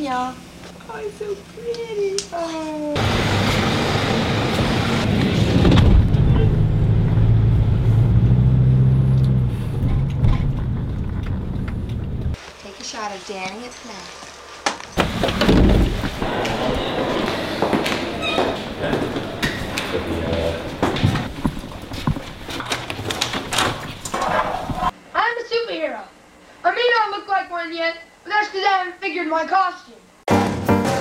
y'all. Oh, it's so pretty. Oh. Take a shot of Danny at Fnac.